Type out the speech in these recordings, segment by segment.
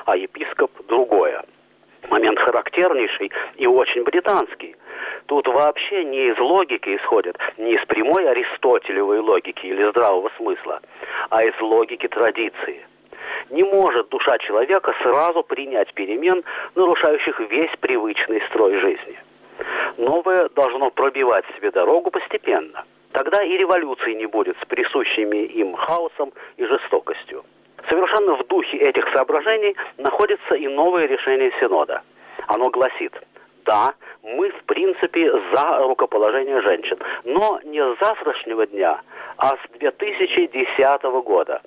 а епископ другое. Момент характернейший и очень британский. Тут вообще не из логики исходит, не из прямой аристотелевой логики или здравого смысла, а из логики традиции. Не может душа человека сразу принять перемен, нарушающих весь привычный строй жизни. Новое должно пробивать себе дорогу постепенно. Тогда и революции не будет с присущими им хаосом и жестокостью. Совершенно в духе этих соображений находится и новое решение Синода. Оно гласит: да, мы в принципе за рукоположение женщин, но не с завтрашнего дня, а с 2010 года.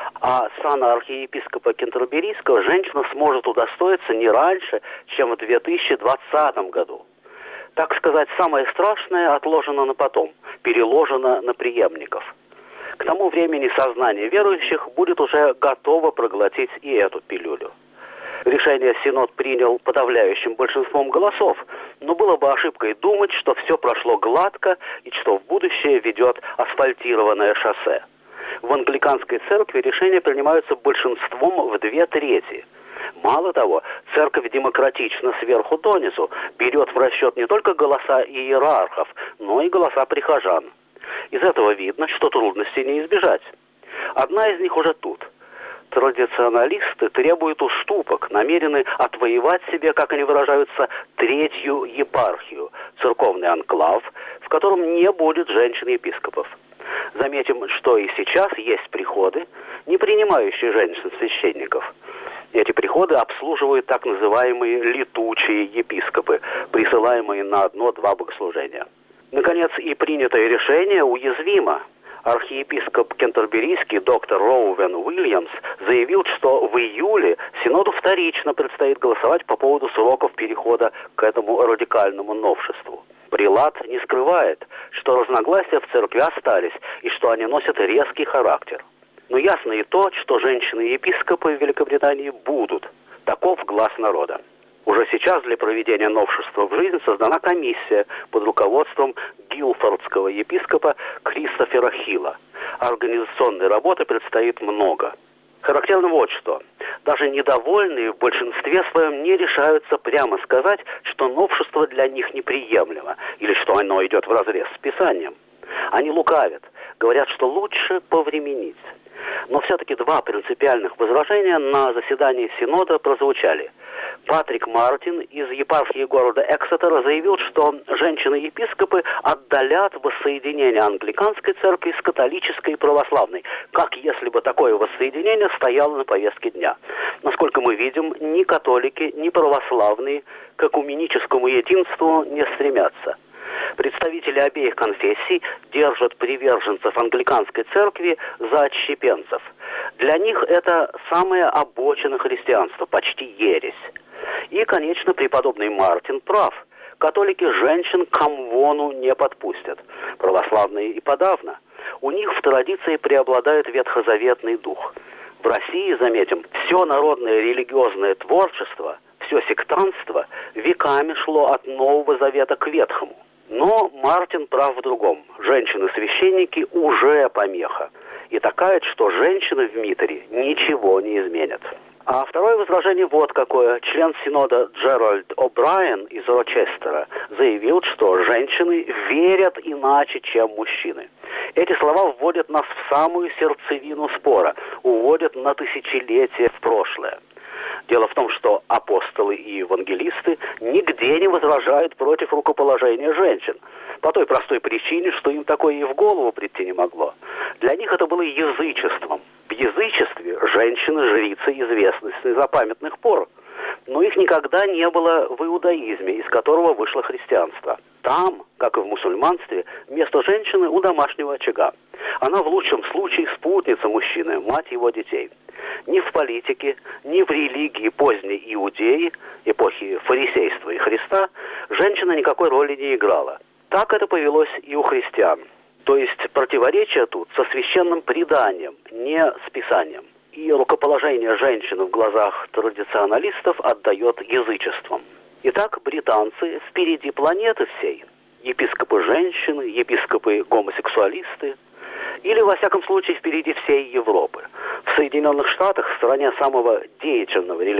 А сана архиепископа Кентерберийского женщина сможет удостоиться не раньше, чем в 2020 году. Так сказать, самое страшное отложено на потом, переложено на преемников. К тому времени сознание верующих будет уже готово проглотить и эту пилюлю. Решение Синод принял подавляющим большинством голосов, но было бы ошибкой думать, что все прошло гладко и что в будущее ведет асфальтированное шоссе. В англиканской церкви решения принимаются большинством в 2/3. Мало того, церковь демократично сверху донизу берет в расчет не только голоса иерархов, но и голоса прихожан. Из этого видно, что трудностей не избежать. Одна из них уже тут. Традиционалисты требуют уступок, намерены отвоевать себе, как они выражаются, третью епархию, церковный анклав, в котором не будет женщин-епископов. Заметим, что и сейчас есть приходы, не принимающие женщин-священников. Эти приходы обслуживают так называемые летучие епископы, присылаемые на 1-2 богослужения. Наконец, и принятое решение уязвимо. Архиепископ Кентерберийский доктор Роуэн Уильямс заявил, что в июле Синоду вторично предстоит голосовать по поводу сроков перехода к этому радикальному новшеству. Прелат не скрывает, что разногласия в церкви остались и что они носят резкий характер. Но ясно и то, что женщины-епископы в Великобритании будут. Таков глас народа. Уже сейчас для проведения новшества в жизнь создана комиссия под руководством гилфордского епископа Кристофера Хилла. Организационной работы предстоит много. Характерно вот что. Даже недовольные в большинстве своем не решаются прямо сказать, что новшество для них неприемлемо или что оно идет вразрез с Писанием. Они лукавят, говорят, что лучше повременить. Но все-таки 2 принципиальных возражения на заседании Синода прозвучали. Патрик Мартин из епархии города Эксетера заявил, что женщины-епископы отдалят воссоединение англиканской церкви с католической и православной, как если бы такое воссоединение стояло на повестке дня. Насколько мы видим, ни католики, ни православные к экуменическому единству не стремятся. Представители обеих конфессий держат приверженцев англиканской церкви за отщепенцев. Для них это самое обочина христианства, почти ересь. И, конечно, преподобный Мартин прав. Католики женщин к амвону не подпустят. Православные и подавно. У них в традиции преобладает ветхозаветный дух. В России, заметим, все народное религиозное творчество, все сектантство веками шло от Нового Завета к Ветхому. Но Мартин прав в другом. Женщины-священники уже помеха. И такая, что женщины в митере ничего не изменят. А второе возражение вот какое. Член Синода Джеральд О'Брайен из Рочестера заявил, что женщины верят иначе, чем мужчины. Эти слова вводят нас в самую сердцевину спора, уводят на тысячелетия в прошлое. Дело в том, что апостолы и евангелисты нигде не возражают против рукоположения женщин. По той простой причине, что им такое и в голову прийти не могло. Для них это было язычеством. В язычестве женщины-жрицы известны с незапамятных пор. Но их никогда не было в иудаизме, из которого вышло христианство. Там, как и в мусульманстве, место женщины у домашнего очага. Она в лучшем случае спутница мужчины, мать его детей. Ни в политике, ни в религии поздней Иудеи, эпохи фарисейства и Христа, женщина никакой роли не играла. Так это повелось и у христиан. То есть противоречие тут со священным преданием, не с Писанием. И рукоположение женщины в глазах традиционалистов отдает язычеством. Итак, британцы впереди планеты всей. Епископы женщины, епископы гомосексуалисты. Или, во всяком случае, впереди всей Европы. В Соединенных Штатах, в стране самого деятельного религиозного